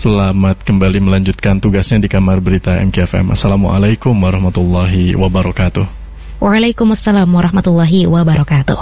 selamat kembali melanjutkan tugasnya di Kamar Berita MKFM. Assalamualaikum warahmatullahi wabarakatuh. Waalaikumsalam warahmatullahi wabarakatuh.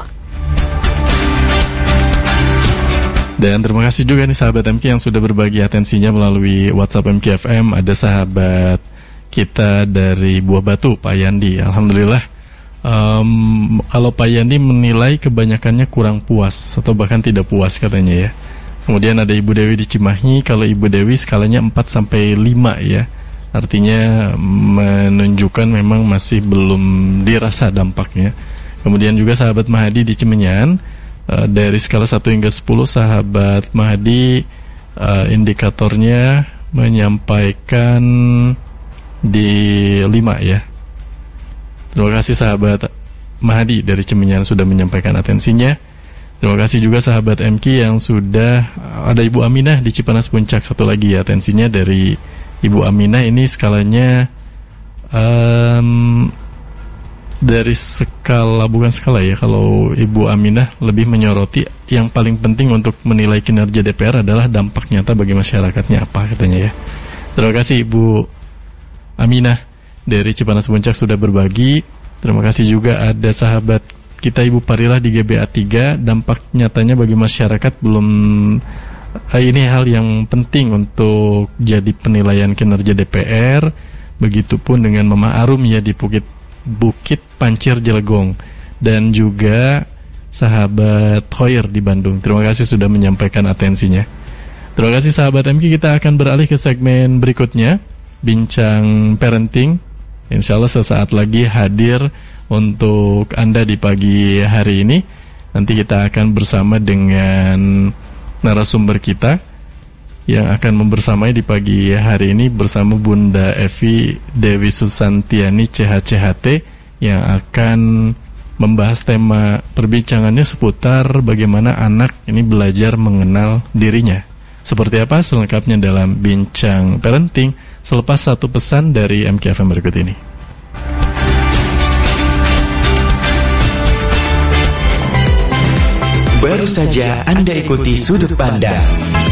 Dan terima kasih juga nih sahabat MK yang sudah berbagi atensinya melalui WhatsApp MKFM. Ada sahabat kita dari Buah Batu, Pak Yandi. Alhamdulillah, kalau Pak Yandi menilai kebanyakannya kurang puas atau bahkan tidak puas katanya ya. Kemudian ada Ibu Dewi di Cimahi. Kalau Ibu Dewi skalanya 4-5 ya. Artinya menunjukkan memang masih belum dirasa dampaknya. Kemudian juga sahabat Mahadi di Cimenyan, dari skala 1 hingga 10 sahabat Mahadi indikatornya menyampaikan di 5 ya. Terima kasih sahabat Mahadi dari Cimenyan sudah menyampaikan atensinya. Terima kasih juga sahabat MK yang sudah, ada Ibu Aminah di Cipanas Puncak, satu lagi ya atensinya dari Ibu Aminah. Ini skalanya dari skala, bukan skala ya, kalau Ibu Aminah lebih menyoroti yang paling penting untuk menilai kinerja DPR adalah dampak nyata bagi masyarakatnya apa katanya ya. Terima kasih Ibu Aminah dari Cipanas Puncak sudah berbagi. Terima kasih juga ada sahabat kita Ibu Parilah di GBA 3, dampak nyatanya bagi masyarakat belum, ini hal yang penting untuk jadi penilaian kinerja DPR. Begitupun dengan Mama Arum ya di Bukit Pancir Jelegong, dan juga sahabat Khoir di Bandung. Terima kasih sudah menyampaikan atensinya. Terima kasih sahabat MK. Kita akan beralih ke segmen berikutnya, Bincang Parenting. Insya Allah sesaat lagi hadir untuk Anda di pagi hari ini. Nanti kita akan bersama dengan narasumber kita yang akan membersamai di pagi hari ini bersama Bunda Evi Dewi Susantiani CHCHT, yang akan membahas tema perbincangannya seputar bagaimana anak ini belajar mengenal dirinya. Seperti apa selengkapnya dalam Bincang Parenting selepas satu pesan dari MKFM berikut ini. Baru saja Anda ikuti Sudut Pandang